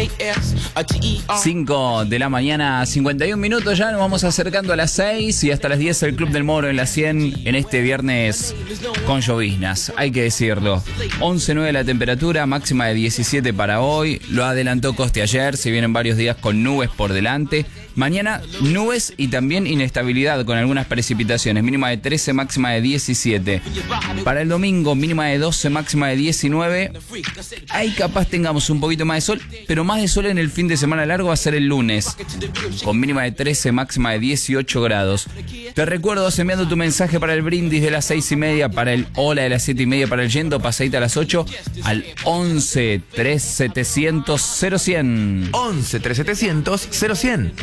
5 de la mañana, 51 minutos, ya nos vamos acercando a las 6 y hasta las 10 el Club del Moro en la 100 en este viernes con lloviznas, hay que decirlo. 11.9 la temperatura, máxima de 17 para hoy, lo adelantó Costi ayer, se vienen varios días con nubes por delante. Mañana nubes y también inestabilidad con algunas precipitaciones, mínima de 13, máxima de 17. Para el domingo, mínima de 12, máxima de 19. Ahí capaz tengamos un poquito más de sol, pero más de sol en el fin de semana largo va a ser el lunes, con mínima de 13, máxima de 18 grados. Te recuerdo, vas enviando tu mensaje para el brindis de las 6:30, para el hola de las 7:30, para el yendo, pasadita a las 8, al 11 3700 0100. 11 3700 0100.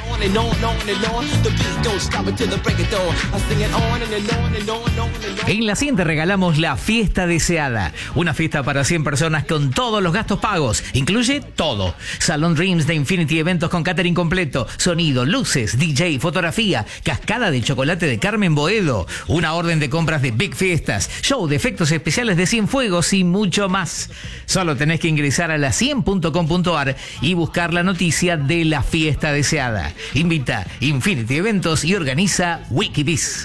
En la 100 te regalamos la fiesta deseada. Una fiesta para 100 personas con todos los gastos pagos. Incluye todo. Salón Dreams de Infinity Eventos con catering completo. Sonido, luces, DJ, fotografía. Cascada de chocolate de Carmen Boedo. Una orden de compras de Big Fiestas. Show de efectos especiales de Cienfuegos y mucho más. Solo tenés que ingresar a la100.com.ar y buscar la noticia de la fiesta deseada. Invita Infinity Eventos y organiza Wikibiz.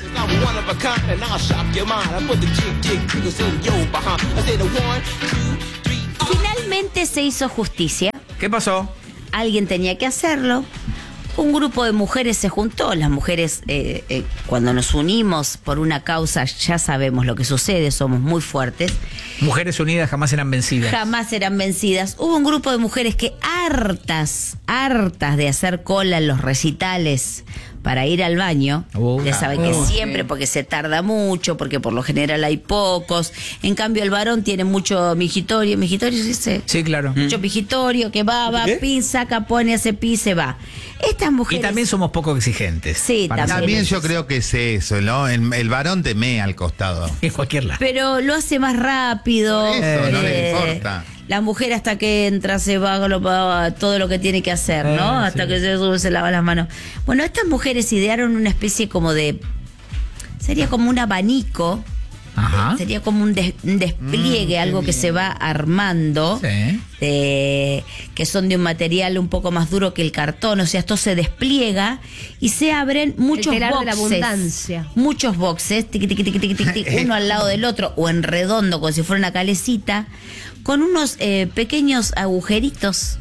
Finalmente se hizo justicia. ¿Qué pasó? Alguien tenía que hacerlo. Un grupo de mujeres se juntó. Las mujeres, cuando nos unimos por una causa, ya sabemos lo que sucede, somos muy fuertes. Mujeres unidas jamás serán vencidas. Jamás serán vencidas. Hubo un grupo de mujeres que hartas de hacer cola en los recitales para ir al baño. Ya saben que siempre, porque se tarda mucho, porque por lo general hay pocos. En cambio, el varón tiene mucho migitorio. ¿Migitorio se dice? Sí, claro. Mucho migitorio, que va, pis, saca, pone, hace pis, se va. Estas mujeres... Y también somos poco exigentes. Sí, también yo creo que es eso, ¿no? El varón te mea al costado. En cualquier lado. Pero lo hace más rápido. Por eso, no le importa. La mujer hasta que entra se va todo lo que tiene que hacer, ¿no? Hasta que se sube, se lava las manos. Bueno, estas mujeres idearon una especie como de... Sería como un abanico. Ajá. Sería como un despliegue, algo que se va armando, que son de un material un poco más duro que el cartón. O sea, esto se despliega y se abren muchos boxes. De la abundancia. Muchos boxes, tiqui, tiqui, tiqui, tiqui, tiqui, uno al lado del otro, o en redondo, como si fuera una calecita, con unos pequeños agujeritos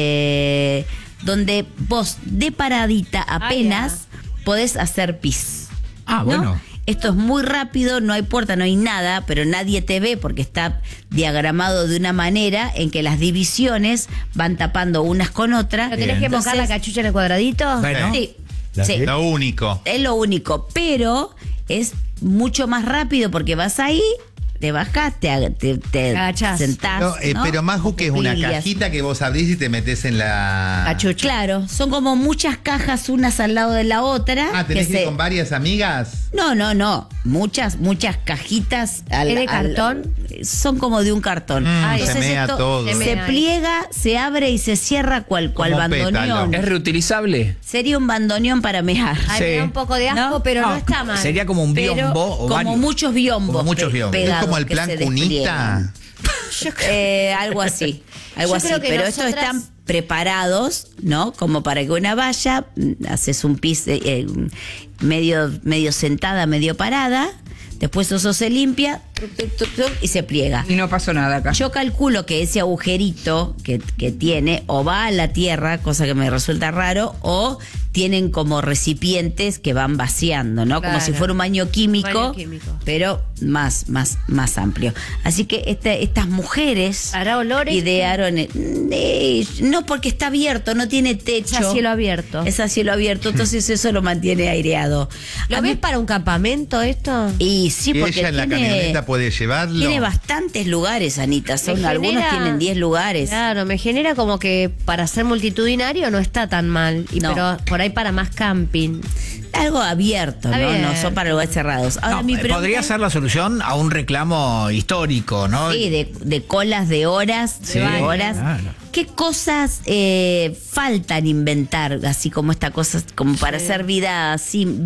donde vos, de paradita apenas, podés hacer pis. Ah, bueno. ¿No? Esto es muy rápido, no hay puerta, no hay nada, pero nadie te ve porque está diagramado de una manera en que las divisiones van tapando unas con otras. ¿Pero tenés que mojar la cachucha en el cuadradito? Bueno. Sí, sí. Lo único. Es lo único, pero es mucho más rápido porque vas ahí, te bajás, te agachás. sentás. No, ¿no? pero más que es una Pligas. cajita que vos abrís y te metés en la... Cachucha. Claro, son como muchas cajas unas al lado de la otra. Ah, ¿tenés que ir con varias amigas? No. Muchas cajitas. ¿Es de cartón? Son como de un cartón. Se mea todo. Se pliega, se abre y se cierra cual Como bandoneón. pétalo. ¿Es reutilizable? Sería un bandoneón para mear. Ay, me da un poco de asco, ¿No? pero no está mal. Sería como un Pero biombo o como varios. muchos biombos. Como muchos biombos. Es pegados como el que plan se cunita. despliegan. Algo así. Yo creo que Pero nosotras- estos están preparados, ¿no? Como para que una vaya, haces un pis medio sentada, medio parada. Después eso se limpia y se pliega. Y no pasó nada acá. Yo calculo que ese agujerito que tiene o va a la tierra, cosa que me resulta raro, o tienen como recipientes que van vaciando, ¿no? Claro. Como si fuera un baño químico, Baño químico. pero más amplio. Así que estas mujeres ¿Hará olores? idearon, no porque está abierto, no tiene techo. Es a cielo abierto. Es a cielo abierto, entonces eso lo mantiene aireado. ¿Lo A mí- ves para un campamento esto? Y sí, Y porque ella en la camioneta puede llevarlo. tiene bastantes lugares, Anita. Me Algunos genera- tienen 10 lugares. Claro, me genera como que para ser multitudinario no está tan mal. No. Pero por ahí para más camping. Algo abierto, ¿no? Abierto. No son para lugares cerrados. Ahora, No, mi pregunta podría es- ser la solución a un reclamo histórico, ¿no? Sí, de colas de horas, Sí, de horas. claro. ¿Qué cosas faltan inventar, así como esta cosa, como para hacer vida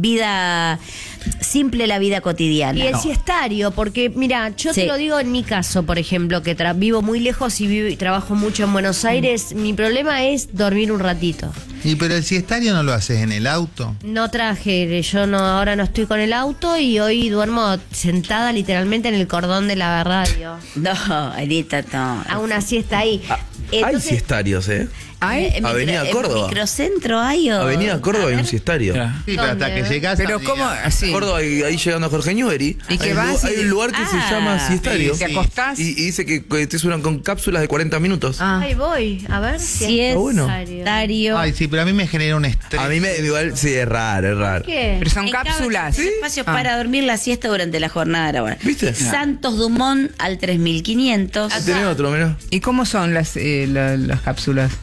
simple, la vida cotidiana? Y el siestario, porque mira, yo Sí. te lo digo en mi caso, por ejemplo, que vivo muy lejos y trabajo mucho en Buenos Aires, mi problema es dormir un ratito. Y pero el siestario no lo haces en el auto. No traje, ahora no estoy con el auto y hoy duermo sentada literalmente en el cordón de la radio. No, Anita, no. Hago una siesta ahí. Hay siestarios, ¿eh? ¿En Avenida Córdoba. ¿Microcentro hay o...? Avenida Córdoba hay un siestario. Sí, pero hasta ¿Dónde? que llegas Pero a- ¿cómo así? Córdoba, ahí llegando a Jorge Newbery. ¿Y qué hay, vas hay y- un lugar que se llama siestario. sí, ¿Te acostás? Y dice que te suenan con cápsulas de 40 minutos. Ah. Ahí voy, a ver. Siestario. Ay, sí, pero a mí me genera un estrés. A mí igual sí es raro, es raro. ¿Qué? Pero son En cada- cápsulas. Espacios para dormir la siesta durante la jornada laboral. ¿Viste? Santos Dumont al 3500. ¿Tenés otro, mirá? ¿Y cómo son las cápsulas?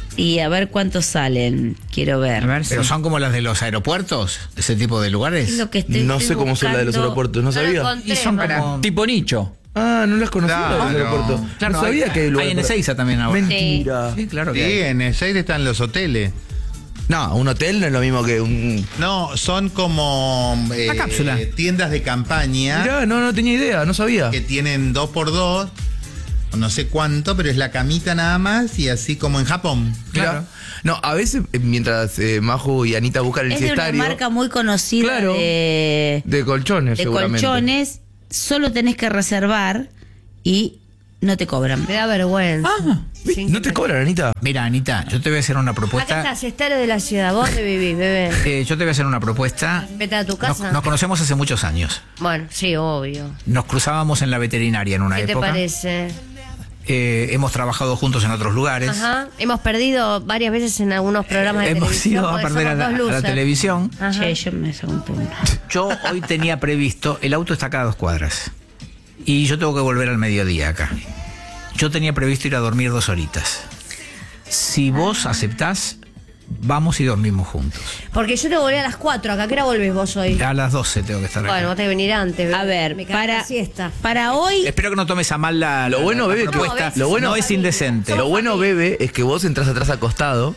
Y a ver cuántos salen. Quiero ver. A ver Pero si- son como las de los aeropuertos, ese tipo de lugares. Es lo que estoy No sé cómo son las de los buscando. aeropuertos, no No lo sabía. encontré, Y son mamá. como... Tipo nicho. Ah, no las conocía Claro. las del aeropuerto. Claro, no sabía que hay lugares en para- Ezeiza también ahora. Mentira. Sí, claro que Sí, hay. en Ezeiza están los hoteles. No, un hotel no es lo mismo que un... No, son como La cápsula. tiendas de campaña Mirá, no tenía idea, no sabía. que tienen 2x2, no sé cuánto, pero es la camita nada más y así como en Japón. Mirá. No, a veces mientras Majo y Anita buscan el Es de una siestario marca muy conocida Claro. de colchones, seguramente. colchones. Solo tenés que reservar y no te cobran. Me da vergüenza. Sin ¿No que te me- cobran, Anita? Mira, Anita, yo te voy a hacer una Acá está propuesta. el siestario de la ciudad. ¿Vos dónde vivís, bebé? Yo te voy a hacer una propuesta. Vete a tu casa. Nos conocemos hace muchos años. Bueno, sí, obvio. Nos cruzábamos en la veterinaria en una ¿Qué te época. parece? Hemos trabajado juntos en otros lugares. Ajá. Hemos perdido varias veces en algunos programas de Hemos televisión. ido a porque perder a somos dos la losers. televisión. Ajá. Che, yo me saco un turno. Yo hoy tenía previsto, el auto está a cada 2 cuadras. Y yo tengo que volver al mediodía acá. Yo tenía previsto ir a dormir 2 horitas. Si vos aceptás, vamos y dormimos juntos. Porque yo te volví a las 4 acá. ¿A qué hora volvés vos hoy? A las 12 tengo que estar acá. Bueno, vos tenés que venir antes. bebé. A ver, Me cago en la siesta. para hoy, Espero que no tomes a mal Lo bueno, bebé, propuesta. lo bueno- no es indecente. Lo bueno, bebé, es que vos entras atrás acostado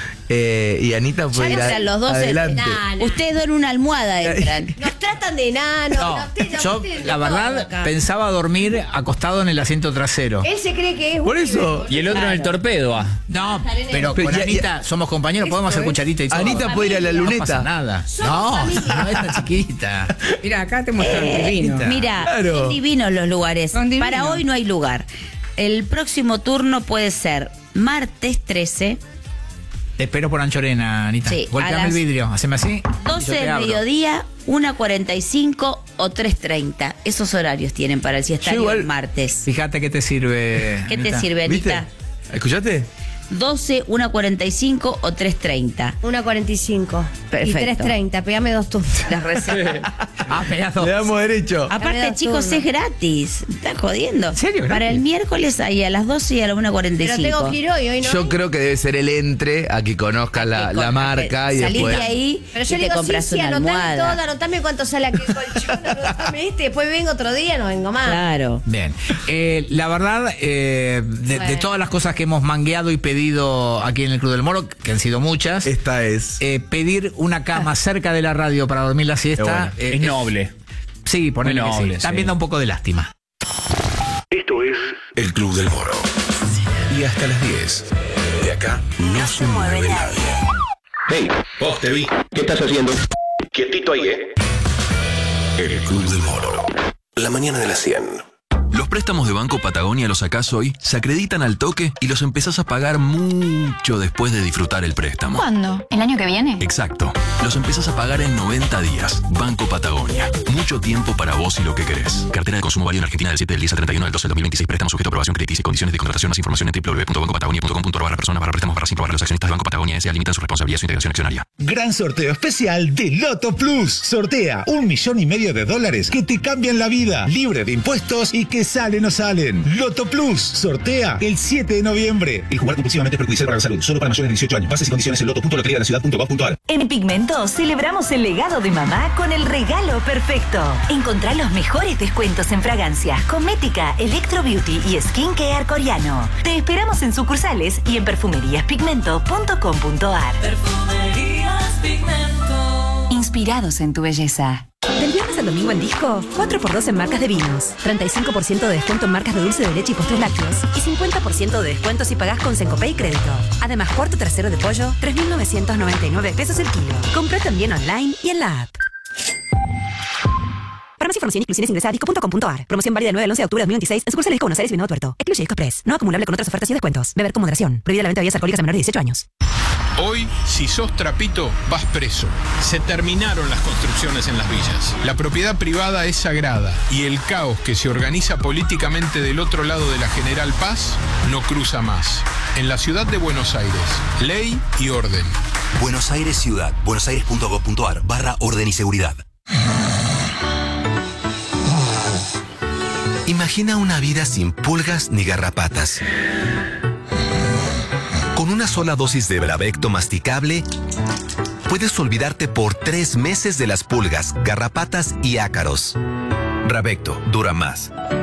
y Anita puede ya ir no sean los dos. adelante. Ustedes dan una almohada, entran. Nos tratan de enanos. No, yo la verdad pensaba dormir acostado en el asiento trasero. Él se cree que es Por eso, Y el otro en el torpedo. No, pero Pero con ya- Anita somos compañeros, podemos hacer cucharita y todo. Anita puede ir a la No luneta. pasa nada. No, no es tan chiquita. Mira, acá te muestran divino. Mira, Claro. son divinos los lugares. Son divinos. Para hoy no hay lugar. El próximo turno puede ser martes 13, Te espero por Anchorena, Anita. Sí, Golpeame a las el vidrio, haceme así. y yo 12 te del abro. mediodía, 1:45 o 3:30. Esos horarios tienen para el siestario Yo igual- el martes. Fíjate qué te sirve. ¿Qué te Anita. sirve, ¿viste? Anita? ¿Escuchaste? 12, 1:45 o 3:30. 1:45. Perfecto. Y 3:30. Pegame 2 turnos. Las reservas. Ah, pedazo. Le damos derecho. Aparte, Dame dos chicos, turnos. es gratis. Me están jodiendo. ¿En serio? Para ¿Gratis? el miércoles hay a las 12 y a las Pero 1:45. tengo que ir hoy no. Yo creo que debe ser el entre a que conozca la marca y Salís después. de ahí Pero y yo le te digo, compras sí, una anotame almohada. todo, anotame cuánto sale aquel colchón, anotame este, después vengo otro día, no vengo más. Claro. Bien. La verdad, de todas las cosas que hemos mangueado y pedido aquí en el Club del Moro, que han sido muchas, Esta es. pedir una cama cerca de la radio para dormir la siesta. Bueno, es noble. Sí, ponele Muy que noble, sí. sí. También da un poco de lástima. Esto es El Club del Moro. Y hasta las 10. De acá no se mueve nadie. Hey, vos te vi. ¿Qué estás haciendo? Quietito ahí, El Club del Moro. La mañana de las 100. Los préstamos de Banco Patagonia los sacás hoy, se acreditan al toque y los empezás a pagar mucho después de disfrutar el préstamo. ¿Cuándo? ¿El año que viene? Exacto. Los empezás a pagar en 90 días. Banco Patagonia. Mucho tiempo para vos y lo que querés. Cartera de consumo válida en Argentina del 7 del 10 al 31 del 12 del 2026. Préstamo sujeto a aprobación crediticia y condiciones de contratación. Más información en www.bancopatagonia.com.ar/persona/préstamos/sin robar. Los accionistas de Banco Patagonia S.A. limitan su responsabilidad y su integración accionaria. Gran sorteo especial de Loto Plus. Sortea $1,5 millones que te cambian la vida, libre de impuestos y que salen o salen. Loto Plus sortea el 7 de noviembre. El jugar compulsivamente es perjudicial para la salud. Solo para mayores de 18 años. Bases y condiciones en loto.loteriadelaciudad.gov.ar. En Pigmento celebramos el legado de mamá con el regalo perfecto. Encontrá los mejores descuentos en fragancias, cosmética, electro beauty y skincare coreano. Te esperamos en sucursales y en perfumeriaspigmento.com.ar. Pigmento. Inspirados en tu belleza. Del viernes al domingo en Disco, 4x2 en marcas de vinos, 35% de descuento en marcas de dulce de leche y postres lácteos y 50% de descuento si pagás con Sencopay y crédito. Además, cuarto trasero de pollo, 3.999 pesos el kilo. Comprá también online y en la app. Para más información y exclusiones ingresa a disco.com.ar. Promoción válida del 9 al 11 de octubre de 2026 en sucursales Disco Buenos Aires y Venado Tuerto. Excluye Disco Express. No acumulable con otras ofertas y descuentos. Beber con moderación. Prohibida la venta de bebidas alcohólicas a menores de 18 años. Hoy, si sos trapito, vas preso. Se terminaron las construcciones en las villas. La propiedad privada es sagrada y el caos que se organiza políticamente del otro lado de la General Paz no cruza más. En la ciudad de Buenos Aires, ley y orden. Buenos Aires Ciudad. buenosaires.gov.ar/orden y seguridad. Imagina una vida sin pulgas ni garrapatas. Con una sola dosis de Bravecto masticable, puedes olvidarte por 3 meses de las pulgas, garrapatas y ácaros. Bravecto dura más.